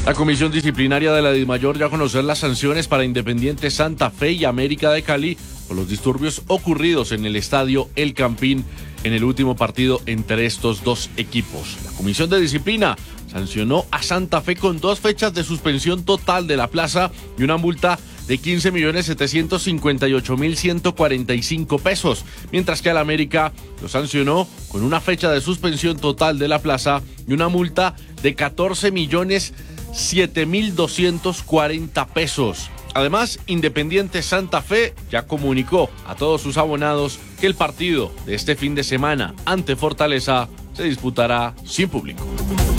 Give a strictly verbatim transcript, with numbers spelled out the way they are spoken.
La Comisión Disciplinaria de la DIMAYOR dio a conocer las sanciones para Independiente Santa Fe y América de Cali por los disturbios ocurridos en el estadio El Campín en el último partido entre estos dos equipos. La Comisión de Disciplina sancionó a Santa Fe con dos fechas de suspensión total de la plaza y una multa de quince millones setecientos cincuenta y ocho mil ciento cuarenta y cinco pesos, mientras que al América lo sancionó con una fecha de suspensión total de la plaza y una multa de catorce millones siete mil doscientos cuarenta pesos. Además, Independiente Santa Fe ya comunicó a todos sus abonados que el partido de este fin de semana ante Fortaleza se disputará sin público.